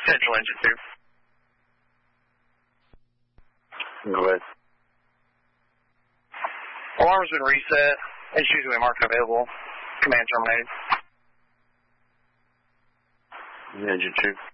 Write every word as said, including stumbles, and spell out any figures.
Central engine two. Go ahead. Alarm's been reset. It's usually marked available. Command terminated. Engine two.